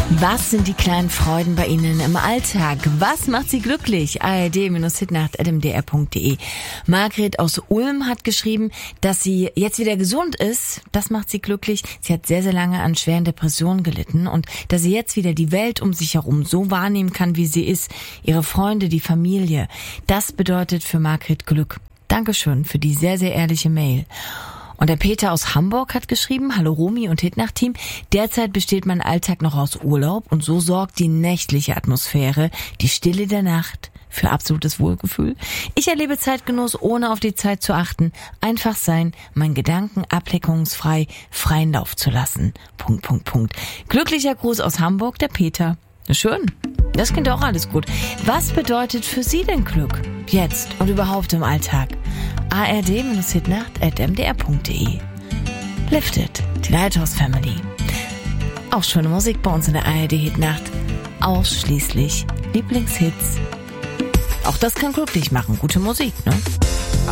Was sind die kleinen Freuden bei Ihnen im Alltag? Was macht Sie glücklich? ard-hitnacht@mdr.de. Margret aus Ulm hat geschrieben, dass sie jetzt wieder gesund ist. Das macht sie glücklich. Sie hat sehr, sehr lange an schweren Depressionen gelitten und dass sie jetzt wieder die Welt um sich herum so wahrnehmen kann, wie sie ist. Ihre Freunde, die Familie. Das bedeutet für Margret Glück. Dankeschön für die sehr, sehr ehrliche Mail. Und der Peter aus Hamburg hat geschrieben, hallo Romy und Hitnacht-Team, derzeit besteht mein Alltag noch aus Urlaub und so sorgt die nächtliche Atmosphäre, die Stille der Nacht, für absolutes Wohlgefühl. Ich erlebe Zeitgenuss, ohne auf die Zeit zu achten, einfach sein, meinen Gedanken ablenkungsfrei freien Lauf zu lassen. ... Glücklicher Gruß aus Hamburg, der Peter. Schön. Das klingt auch alles gut. Was bedeutet für Sie denn Glück? Jetzt und überhaupt im Alltag? ard-hitnacht@mdr.de. Lifted, die Lighthouse Family. Auch schöne Musik bei uns in der ARD Hitnacht. Ausschließlich Lieblingshits. Auch das kann glücklich machen. Gute Musik, ne?